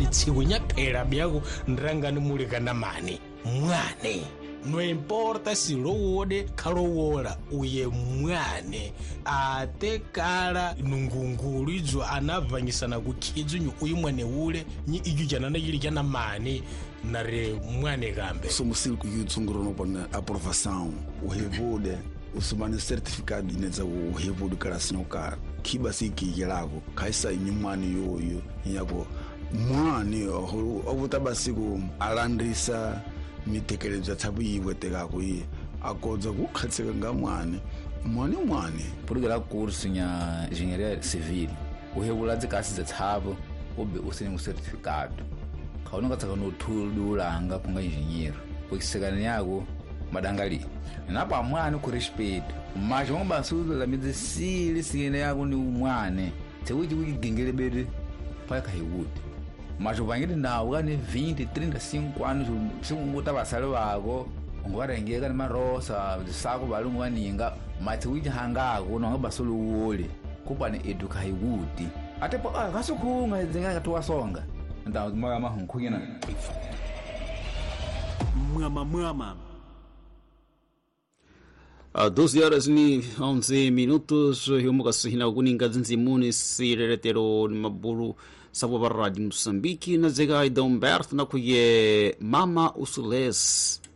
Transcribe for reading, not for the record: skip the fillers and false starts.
itsikunya phela byako ndirangani mulekana mani mwane no importa si lowode khalowola uye mwane ate kala nungungulu idzo anabvanyisana kukhidzu uyu mwane ule nyi ijo janana yili jana mani nare mwane kambe somusili kuyutsunguro no bona aprovação o revude usumane certificado ineza o revude kalasinho cara kiba sikiyelako kaisa inyumani yoyo yako mwane ovutabasiku alandrisa mitekerezo tsabu yiweteka yi akodza kukhatseka nga mwane porque lá curso nya engenharia civil o regular de classes de tsabu obe usene um certificado kaona katsaka no thulu langa kunga engenheiro porque sekana yako madangali napa mwane ku respeito mas vamos basuza la medicina sine yako ni mwane tsewithi kugingele bede para kaiwuti mas uvangile nawo kane 20 35 anos sikunguta basale bako ungwarengeka ni marosa zisako balungu waninga mathi wijihangako nonga basolo wole kupane eduka hiwuti atepo kasukhunga zenga katwasonga nda mama hunkhuyena mwama 12 horas ni 11 minutos yomukasihina kuninga zinzimuni sireretero ni mabulu sabo barra de Moçambique na zega Humberto na kuye Mama Usules